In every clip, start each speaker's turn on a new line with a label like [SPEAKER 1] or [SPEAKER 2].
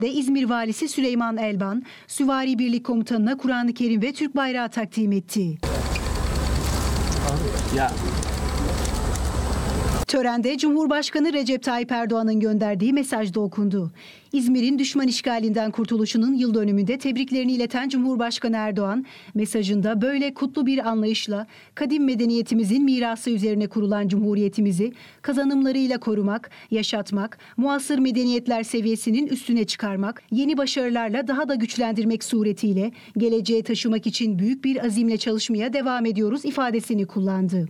[SPEAKER 1] İzmir Valisi Süleyman Elban, Süvari Birlik Komutanı'na Kur'an-ı Kerim ve Türk bayrağı takdim etti. Törende Cumhurbaşkanı Recep Tayyip Erdoğan'ın gönderdiği mesaj da okundu. İzmir'in düşman işgalinden kurtuluşunun yıl dönümünde tebriklerini ileten Cumhurbaşkanı Erdoğan, mesajında böyle kutlu bir anlayışla kadim medeniyetimizin mirası üzerine kurulan cumhuriyetimizi kazanımlarıyla korumak, yaşatmak, muasır medeniyetler seviyesinin üstüne çıkarmak, yeni başarılarla daha da güçlendirmek suretiyle geleceğe taşımak için büyük bir azimle çalışmaya devam ediyoruz ifadesini kullandı.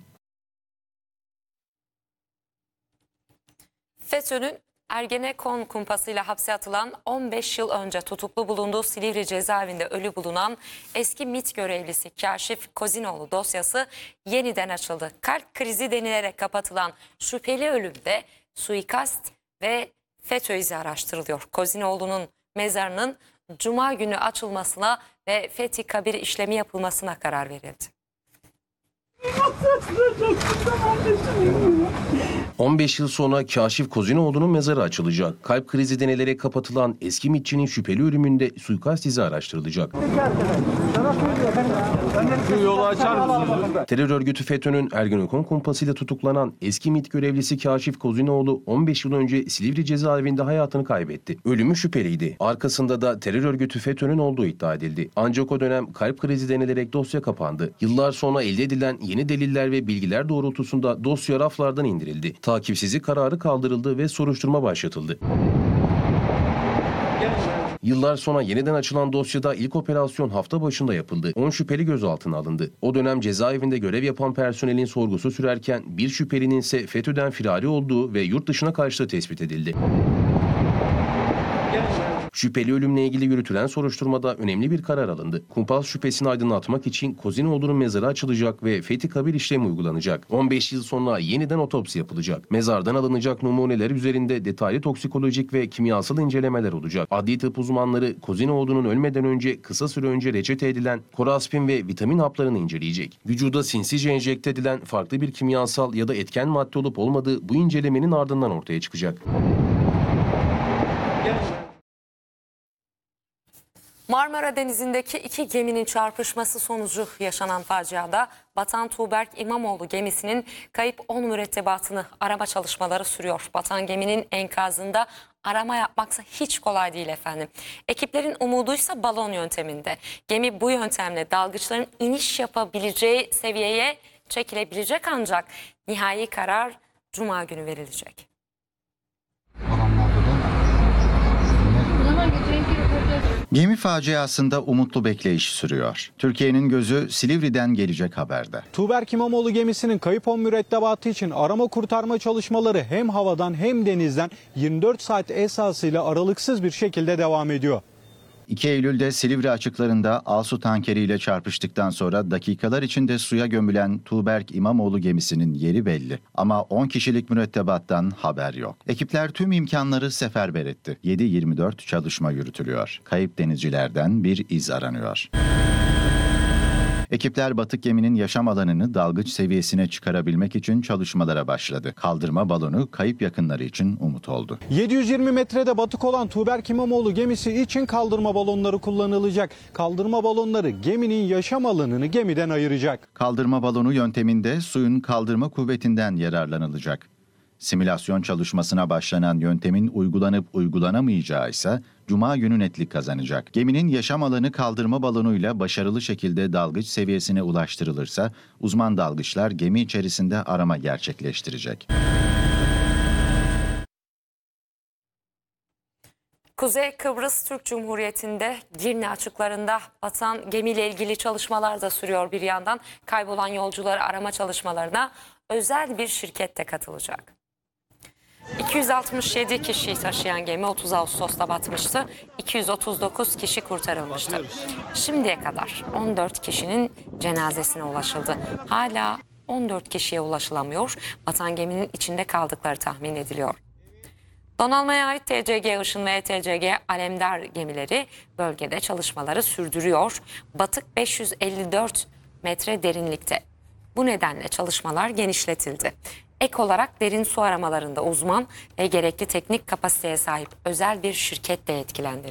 [SPEAKER 2] FETÖ'nün Ergenekon kumpasıyla hapse atılan 15 yıl önce tutuklu bulunduğu Silivri cezaevinde ölü bulunan eski MİT görevlisi Kaşif Kozinoğlu dosyası yeniden açıldı. Kalp krizi denilerek kapatılan şüpheli ölümde suikast ve FETÖ izi araştırılıyor. Kozinoğlu'nun mezarının Cuma günü açılmasına ve fethi kabir işlemi yapılmasına karar verildi.
[SPEAKER 3] 15 yıl sonra Kaşif Kozinoğlu'nun mezarı açılacak. Kalp krizi denilerek kapatılan eski MİT'çinin şüpheli ölümünde suikast izi araştırılacak.
[SPEAKER 4] Yolu açar mısınız?
[SPEAKER 3] Terör örgütü FETÖ'nün Ergenekon kumpasıyla tutuklanan eski MİT görevlisi Kaşif Kozinoğlu 15 yıl önce Silivri cezaevinde hayatını kaybetti. Ölümü şüpheliydi. Arkasında da terör örgütü FETÖ'nün olduğu iddia edildi. Ancak o dönem kalp krizi denilerek dosya kapandı. Yıllar sonra elde edilen yeni deliller ve bilgiler doğrultusunda dosya raflardan indirildi. Takipsizlik kararı kaldırıldı ve soruşturma başlatıldı. Yıllar sonra yeniden açılan dosyada ilk operasyon hafta başında yapıldı. 10 şüpheli gözaltına alındı. O dönem cezaevinde görev yapan personelin sorgusu sürerken bir şüphelinin ise FETÖ'den firari olduğu ve yurt dışına kaçtığı tespit edildi. Şüpheli ölümle ilgili yürütülen soruşturmada önemli bir karar alındı. Kumpas şüphesini aydınlatmak için Kozinoğlu'nun mezarı açılacak ve fethi kabir işlemi uygulanacak. 15 yıl sonra yeniden otopsi yapılacak. Mezardan alınacak numuneler üzerinde detaylı toksikolojik ve kimyasal incelemeler olacak. Adli tıp uzmanları Kozinoğlu'nun ölmeden önce kısa süre önce reçete edilen koraspin ve vitamin haplarını inceleyecek. Vücuda sinsice enjekte edilen farklı bir kimyasal ya da etken madde olup olmadığı bu incelemenin ardından ortaya çıkacak.
[SPEAKER 2] Marmara Denizi'ndeki iki geminin çarpışması sonucu yaşanan faciada batan Tuğberk İmamoğlu gemisinin kayıp 10 mürettebatını arama çalışmaları sürüyor. Batan geminin enkazında arama yapmaksa hiç kolay değil efendim. Ekiplerin umuduysa balon yönteminde. Gemi bu yöntemle dalgıçların iniş yapabileceği seviyeye çekilebilecek ancak nihai karar Cuma günü verilecek.
[SPEAKER 5] Gemi faciasında umutlu bekleyiş sürüyor. Türkiye'nin gözü Silivri'den gelecek haberde.
[SPEAKER 4] Tuğberk İmamoğlu gemisinin kayıp 10 mürettebatı için arama kurtarma çalışmaları hem havadan hem denizden 24 saat esasıyla aralıksız bir şekilde devam ediyor.
[SPEAKER 5] 2 Eylül'de Silivri açıklarında Alsu tankeriyle çarpıştıktan sonra dakikalar içinde suya gömülen Tuğberk İmamoğlu gemisinin yeri belli. Ama 10 kişilik mürettebattan haber yok. Ekipler tüm imkanları seferber etti. 7/24 çalışma yürütülüyor. Kayıp denizcilerden bir iz aranıyor. Ekipler batık geminin yaşam alanını dalgıç seviyesine çıkarabilmek için çalışmalara başladı. Kaldırma balonu kayıp yakınları için umut oldu.
[SPEAKER 4] 720 metrede batık olan Tuğberk İmamoğlu gemisi için kaldırma balonları kullanılacak. Kaldırma balonları geminin yaşam alanını gemiden ayıracak.
[SPEAKER 5] Kaldırma balonu yönteminde suyun kaldırma kuvvetinden yararlanılacak. Simülasyon çalışmasına başlanan yöntemin uygulanıp uygulanamayacağı ise Cuma günü netlik kazanacak. Geminin yaşam alanı kaldırma balonuyla başarılı şekilde dalgıç seviyesine ulaştırılırsa uzman dalgıçlar gemi içerisinde arama gerçekleştirecek.
[SPEAKER 2] Kuzey Kıbrıs Türk Cumhuriyeti'nde Girne açıklarında batan gemiyle ilgili çalışmalar da sürüyor bir yandan. Kaybolan yolcuları arama çalışmalarına özel bir şirket de katılacak. 267 kişiyi taşıyan gemi 30 Ağustos'ta batmıştı. 239 kişi kurtarılmıştı. Şimdiye kadar 14 kişinin cenazesine ulaşıldı. Hala 14 kişiye ulaşılamıyor. Batan geminin içinde kaldıkları tahmin ediliyor. Donanmaya ait TCG Işın ve TCG Alemdar gemileri bölgede çalışmaları sürdürüyor. Batık 554 metre derinlikte. Bu nedenle çalışmalar genişletildi. Ek olarak derin su aramalarında uzman ve gerekli teknik kapasiteye sahip özel bir şirket de yetkilendirildi.